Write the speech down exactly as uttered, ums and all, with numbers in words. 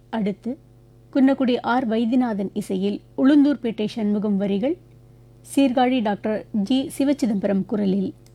அடுத்து குன்னக்குடி ஆர் வைத்தியநாதன் இசையில் உளுந்தூர்பேட்டை சண்முகம் வரிகள், சீர்காழி டாக்டர் ஜி சிவச்சிதம்பரம் குரலில்.